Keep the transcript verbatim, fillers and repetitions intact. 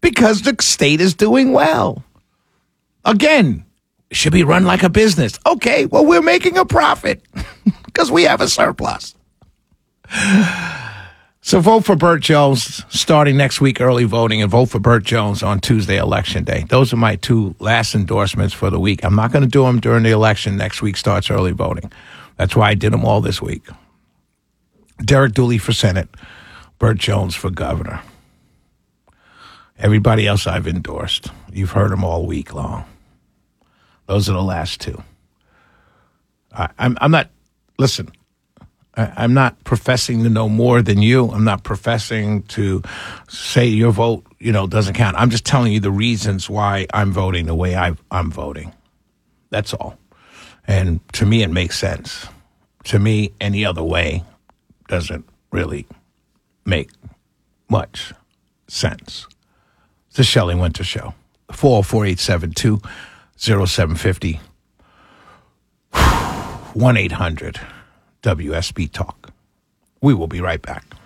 because the state is doing well. Again, it should be run like a business. Okay, well, we're making a profit because we have a surplus. So vote for Burt Jones starting next week, early voting, and vote for Burt Jones on Tuesday, Election Day. Those are my two last endorsements for the week. I'm not going to do them during the election. Next week starts early voting. That's why I did them all this week. Derek Dooley for Senate, Burt Jones for governor. Everybody else I've endorsed. You've heard them all week long. Those are the last two. I, I'm, I'm not, listen, I, I'm not professing to know more than you. I'm not professing to say your vote, you know, doesn't count. I'm just telling you the reasons why I'm voting the way I, I'm voting. That's all. And to me, it makes sense. To me, any other way doesn't really make much sense. It's the Shelley Winter Show. four oh four, eight seven two, oh seven five oh. one eight hundred W S B Talk. We will be right back.